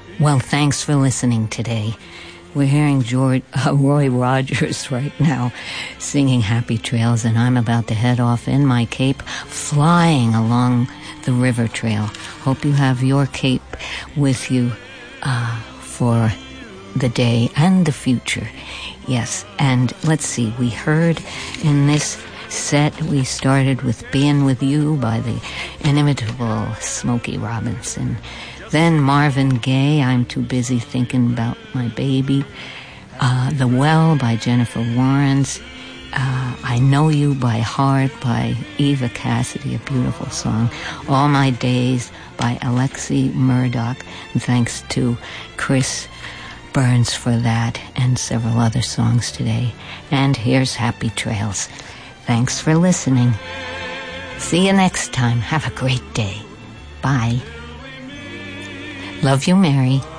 Well, thanks for listening today. We're hearing Roy Rogers right now singing Happy Trails, and I'm about to head off in my cape, flying along the river trail. Hope you have your cape with you for the day and the future. Yes, and let's see, we heard in this set, we started with Being With You by the inimitable Smokey Robinson. Then Marvin Gaye, I'm Too Busy Thinking About My Baby. The Well by Jennifer Warnes. I Know You by Heart by Eva Cassidy, a beautiful song. All My Days by Alexi Murdoch. And thanks to Chris Burns for that and several other songs today. And here's Happy Trails. Thanks for listening. See you next time. Have a great day. Bye. Love you, Mary.